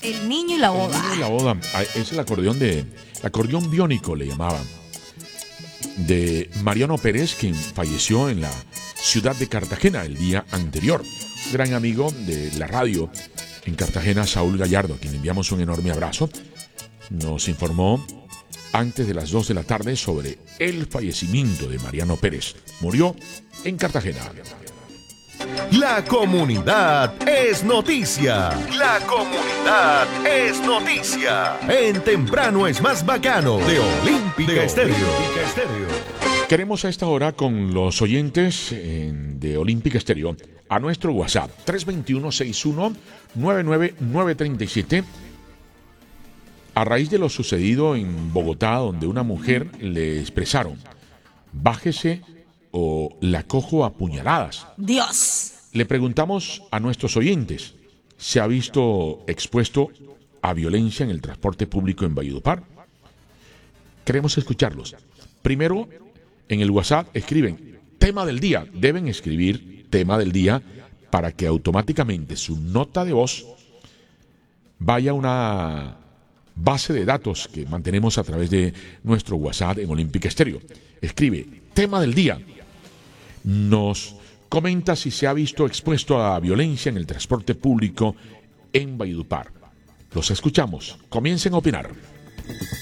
El niño y la boda. El niño y la boda. Es el acordeón biónico le llamaban. De Mariano Pérez, quien falleció en la ciudad de Cartagena el día anterior. Gran amigo de la radio en Cartagena, Saúl Gallardo, a quien enviamos un enorme abrazo, nos informó antes de las 2 de la tarde sobre el fallecimiento de Mariano Pérez. Murió en Cartagena. La comunidad es noticia. La comunidad es noticia. En Temprano es más bacano de Olímpica Estéreo. Queremos a esta hora con los oyentes de Olímpica Estéreo a nuestro WhatsApp 321-61-99937. A raíz de lo sucedido en Bogotá, donde una mujer le expresaron: bájese o la cojo a puñaladas. Dios. Le preguntamos a nuestros oyentes: ¿se ha visto expuesto a violencia en el transporte público en Valledupar? Queremos escucharlos. Primero, en el WhatsApp escriben tema del día. Deben escribir tema del día para que automáticamente su nota de voz vaya a una base de datos que mantenemos a través de nuestro WhatsApp en Olímpica Estéreo. Escribe tema del día. Nos comenta si se ha visto expuesto a violencia en el transporte público en Valledupar. Los escuchamos. Comiencen a opinar.